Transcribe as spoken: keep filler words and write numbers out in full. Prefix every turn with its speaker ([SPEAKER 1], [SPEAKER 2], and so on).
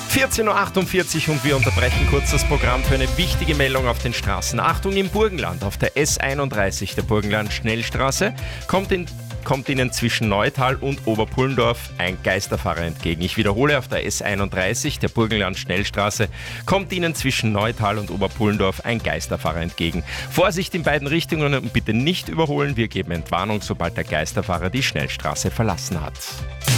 [SPEAKER 1] vierzehn Uhr achtundvierzig und wir unterbrechen kurz das Programm für eine wichtige Meldung auf den Straßen. Achtung, im Burgenland auf der S einunddreißig der Burgenland-Schnellstraße kommt, in, kommt Ihnen zwischen Neutal und Oberpullendorf ein Geisterfahrer entgegen. Ich wiederhole, auf der S einunddreißig der Burgenland-Schnellstraße kommt Ihnen zwischen Neutal und Oberpullendorf ein Geisterfahrer entgegen. Vorsicht in beiden Richtungen und bitte nicht überholen. Wir geben Entwarnung, sobald der Geisterfahrer die Schnellstraße verlassen hat.